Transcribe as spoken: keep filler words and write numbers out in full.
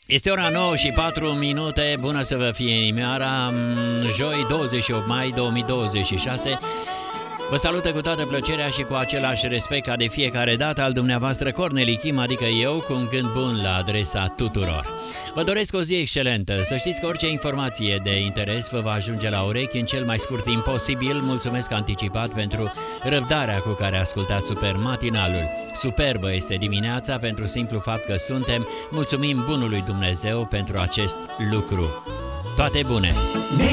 Este ora nouă și patru minute, bună să vă fie inimioara, joi douăzeci și opt mai două mii douăzeci și șase. Vă salută cu toată plăcerea și cu același respect ca de fiecare dată al dumneavoastră Corneli Kim, adică eu, cu un gând bun la adresa tuturor. Vă doresc o zi excelentă, să știți că orice informație de interes vă va ajunge la urechi în cel mai scurt timp posibil. Mulțumesc anticipat pentru răbdarea cu care ascultați Super Matinalul. Superbă este dimineața pentru simplu fapt că suntem. Mulțumim bunului Dumnezeu pentru acest lucru. Toate bune!